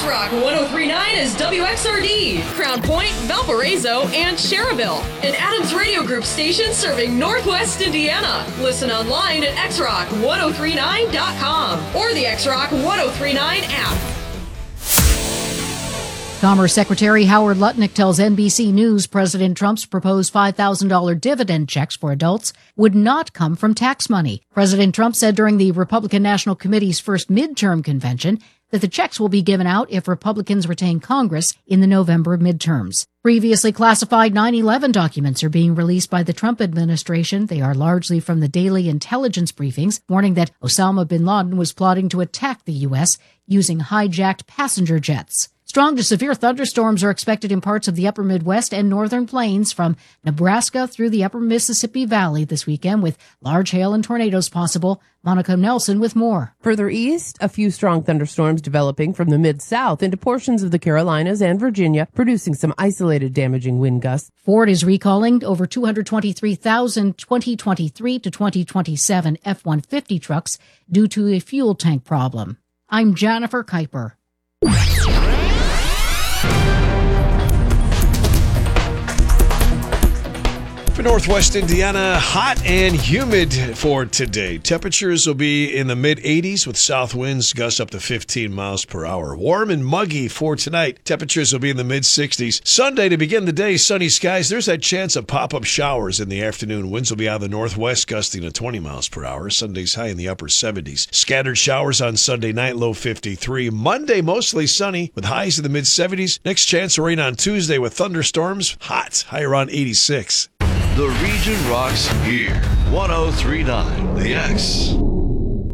X-Rock 1039 is WXRD, Crown Point, Valparaiso, and Cherville. An Adams Radio Group station serving Northwest Indiana. Listen online at xrock1039.com or the X-Rock 1039 app. Commerce Secretary Howard Lutnick tells NBC News President Trump's proposed $5,000 dividend checks for adults would not come from tax money. President Trump said during the Republican National Committee's first midterm convention that the checks will be given out if Republicans retain Congress in the November midterms. Previously classified 9/11 documents are being released by the Trump administration. They are largely from the daily intelligence briefings, warning that Osama bin Laden was plotting to attack the U.S. using hijacked passenger jets. Strong to severe thunderstorms are expected in parts of the upper Midwest and northern plains from Nebraska through the upper Mississippi Valley this weekend, with large hail and tornadoes possible. Monica Nelson with more. Further east, a few strong thunderstorms developing from the mid-south into portions of the Carolinas and Virginia, producing some isolated damaging wind gusts. Ford is recalling over 223,000 2023 to 2027 F-150 trucks due to a fuel tank problem. I'm Jennifer Kuiper. For Northwest Indiana, hot and humid for today. Temperatures will be in the mid-80s with south winds gusts up to 15 miles per hour. Warm and muggy for tonight. Temperatures will be in the mid-60s. Sunday to begin the day, sunny skies. There's that chance of pop-up showers in the afternoon. Winds will be out of the northwest gusting to 20 miles per hour. Sunday's high in the upper 70s. Scattered showers on Sunday night, low 53. Monday, mostly sunny with highs in the mid-70s. Next chance of rain on Tuesday with thunderstorms. Hot, high around 86. The region rocks here. 1039 The X.